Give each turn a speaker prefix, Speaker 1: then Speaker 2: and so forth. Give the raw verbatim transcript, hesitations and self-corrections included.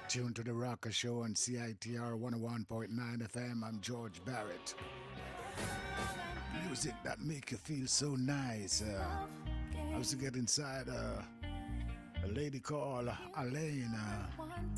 Speaker 1: Tuned to the Rocker Show on C I T R one oh one point nine F M. I'm George Barrett. Music that make you feel so nice. Uh, I was to get inside uh, a lady called Alaina.